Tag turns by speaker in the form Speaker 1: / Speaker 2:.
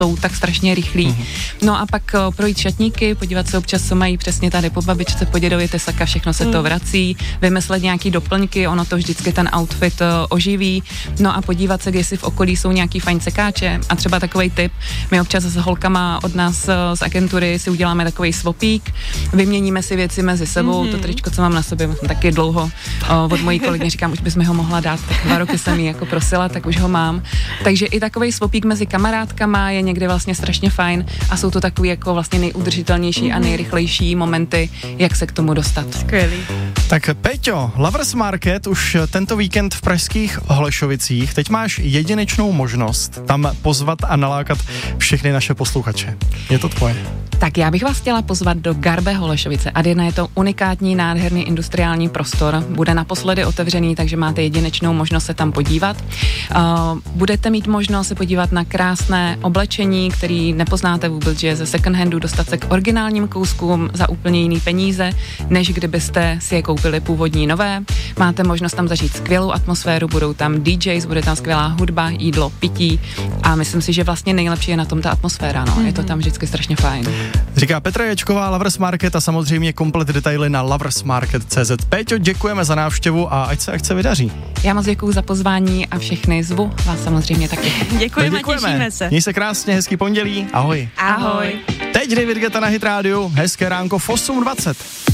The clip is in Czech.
Speaker 1: jsou tak strašně rychlí. No a pak projít šatníky, podívat se občas, co mají přesně tady po babičce, po dědovi, tesaka, všechno se to vrací, vymyslet nějaký doplňky, ono to vždycky ten outfit oživí, no a podívat se, jestli v okolí jsou nějaký fajn sekáče a třeba takovej tip, my občas s holkama od nás z agentury si uděláme takovej swapík, vyměníme si věci mezi sebou, to tričko, co mám na sobě, taky dlouho od mojí kolegyně říkám, už bys mi ho mohla dát, tak 2 roky jsem jí jako prosila, tak už ho mám. Takže i takovej swapík mezi kamarádkama je někdy vlastně strašně fajn a jsou to takový jako vlastně nejudržitelnější a nejrychlejší momenty, jak se k tomu dostat.
Speaker 2: Skvělý.
Speaker 3: Tak Péťo, Lovers Market už tento víkend v pražských Holešovicích. Teď máš jedinečnou možnost tam pozvat a nalákat všechny naše posluchače. Je to tvoje.
Speaker 1: Tak já bych vás chtěla pozvat do Garbe Holešovice. Adina, je to unikátní, nádherný industriální prostor. Bude naposledy otevřený, takže máte jedinečnou možnost se tam podívat. Budete mít možnost se podívat na krásné oblečení, který neznáte vůbec, že je ze second handu, dostat se k originálním kouskům za úplně jiný peníze, než kdybyste si je koupili původní nové. Máte možnost tam zažít skvělou atmosféru, budou tam DJs, bude tam skvělá hudba, jídlo, pití a myslím si, že vlastně nejlepší je na tom ta atmosféra, no. Je to tam vždycky strašně fajn.
Speaker 3: Říká Petra Ječková, Lovers Market a samozřejmě komplet detaily na loversmarket.cz. Péťo, děkujeme za návštěvu a ať se akce vydaří.
Speaker 1: Já moc děkuju za pozvání a všechny zvu, vás samozřejmě taky.
Speaker 2: Děkujeme, těšíme se.
Speaker 3: Měj se krásně, hezký pondělí, ahoj.
Speaker 2: Ahoj.
Speaker 3: Teď David Guetta na Hit Radio, hezké ránko v 8:20.